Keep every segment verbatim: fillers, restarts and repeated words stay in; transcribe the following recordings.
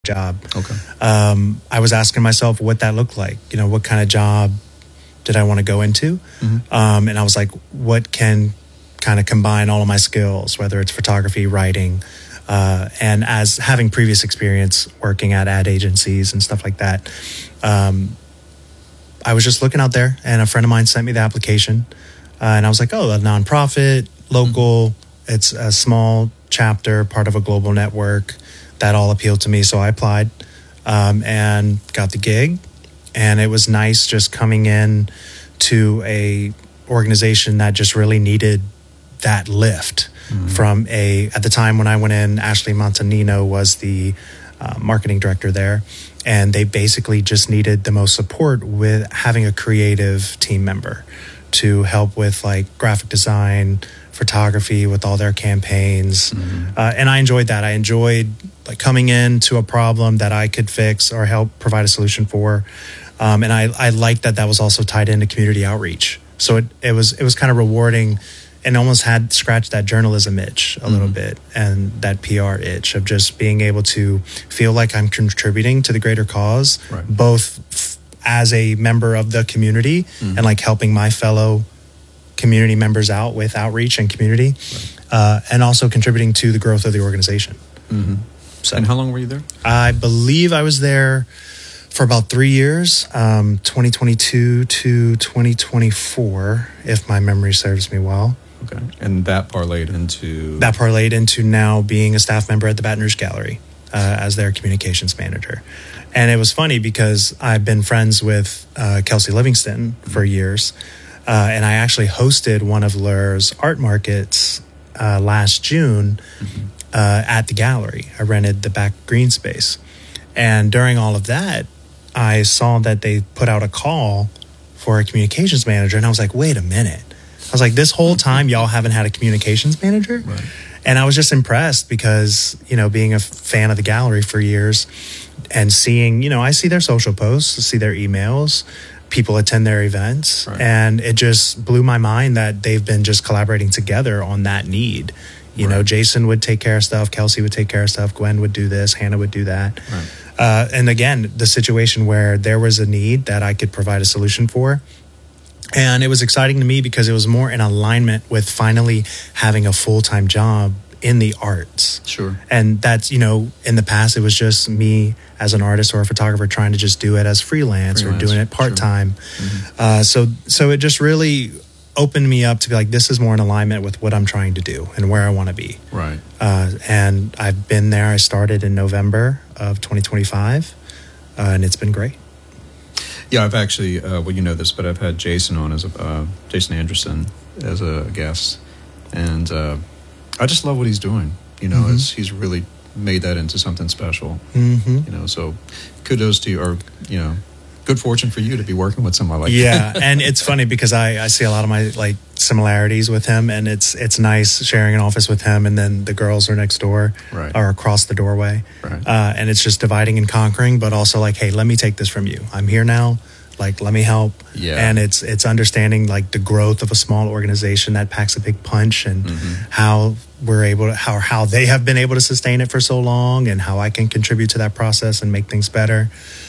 job. Okay. Um, I was asking myself what that looked like. You know, what kind of job did I want to go into? Mm-hmm. Um, and I was like, what can kind of combine all of my skills, whether it's photography, writing, uh, and as having previous experience working at ad agencies and stuff like that. Um, I was just looking out there, and a friend of mine sent me the application, uh, and I was like, oh, a nonprofit, local, mm-hmm. it's a small chapter, part of a global network. That all appealed to me, so I applied um, and got the gig. And it was nice just coming in to a organization that just really needed that lift. Mm-hmm. From a at the time when I went in, Ashley Montanino was the uh, marketing director there, and they basically just needed the most support with having a creative team member to help with like graphic design, photography, with all their campaigns. Mm-hmm. Uh, and I enjoyed that. I enjoyed like coming into a problem that I could fix or help provide a solution for. Um, and I, I liked that that was also tied into community outreach. So it, it was it was kind of rewarding and almost had scratched that journalism itch a mm-hmm. little bit and that P R itch of just being able to feel like I'm contributing to the greater cause, right. both f- as a member of the community mm-hmm. and like helping my fellow community members out with outreach and community, right. uh, and also contributing to the growth of the organization. Mm-hmm. So, and how long were you there? I believe I was there for about three years, um, twenty twenty-two to twenty twenty-four, if my memory serves me well. Okay. And that parlayed into? That parlayed into now being a staff member at the Baton Rouge Gallery uh, as their communications manager. And it was funny because I've been friends with uh, Kelsey Livingston mm-hmm. for years. Uh, and I actually hosted one of Lure's art markets uh, last June mm-hmm. uh, at the gallery. I rented the back green space. And during all of that, I saw that they put out a call for a communications manager. And I was like, wait a minute. I was like, this whole time y'all haven't had a communications manager? Right. And I was just impressed because, you know, being a fan of the gallery for years and seeing, you know, I see their social posts, see their emails, people attend their events, right. and it just blew my mind that they've been just collaborating together on that need. You right. know, Jason would take care of stuff, Kelsey would take care of stuff, Gwen would do this, Hannah would do that. Right. Uh, and again, the situation where there was a need that I could provide a solution for. And it was exciting to me because it was more in alignment with finally having a full-time job in the arts. Sure. And that's, you know, in the past, it was just me as an artist or a photographer trying to just do it as freelance, freelance or doing it part-time. Sure. Mm-hmm. Uh, so, so it just really opened me up to be like, this is more in alignment with what I'm trying to do and where I want to be. Right. Uh, and I've been there. I started in November of twenty twenty-five, uh, and it's been great. Yeah, I've actually, uh, well, you know this, but I've had Jason on as a, uh, Jason Anderson as a guest. And uh, I just love what he's doing. You know, mm-hmm. it's, he's really made that into something special. Mm-hmm. You know, so kudos to you, or, you know, good fortune for you to be working with somebody like yeah, that. Yeah, and it's funny because I, I see a lot of my, like, similarities with him, and it's it's nice sharing an office with him, and then the girls are next door right. or across the doorway. Right. Uh, and it's just dividing and conquering, but also like, hey, let me take this from you. I'm here now. Like, let me help. Yeah. And it's it's understanding like the growth of a small organization that packs a big punch, and mm-hmm. how we're able to, how how they have been able to sustain it for so long, and how I can contribute to that process and make things better.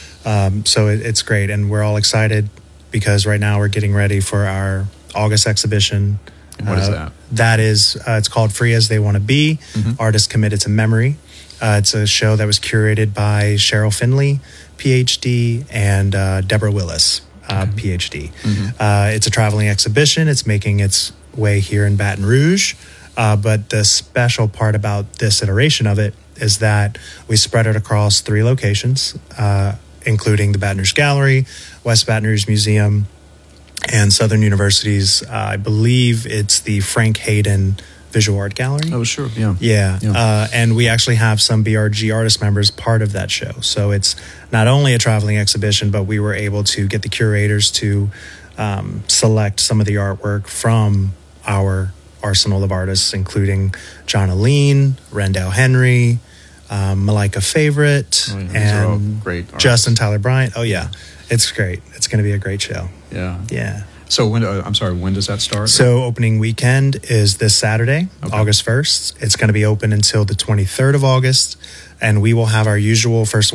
Um, so it, it's great, and we're all excited because right now we're getting ready for our August exhibition. And what uh, is that? That is, uh, it's called Free As They Want to Be, mm-hmm. Artists Committed to Memory. Uh, it's a show that was curated by Cheryl Finley, P H D, and uh, Deborah Willis, uh, okay. P H D. Mm-hmm. Uh, it's a traveling exhibition. It's making its way here in Baton Rouge. Uh, but the special part about this iteration of it is that we spread it across three locations, uh, including the Baton Rouge Gallery, West Baton Rouge Museum, and Southern University's, uh, I believe it's the Frank Hayden Visual Art Gallery. Oh, sure, yeah. Yeah, yeah. Uh, and we actually have some B R G artist members part of that show. So it's not only a traveling exhibition, but we were able to get the curators to um, select some of the artwork from our arsenal of artists, including John Aline, Rendell Henry, Um, Malika Favorite, oh, yeah, and great Justin Tyler Bryant. Oh, yeah. It's great. It's going to be a great show. Yeah. Yeah. So, when? Uh, I'm sorry, when does that start? So, opening weekend is this Saturday, okay. August first. It's going to be open until the twenty-third of August. and we will have our usual first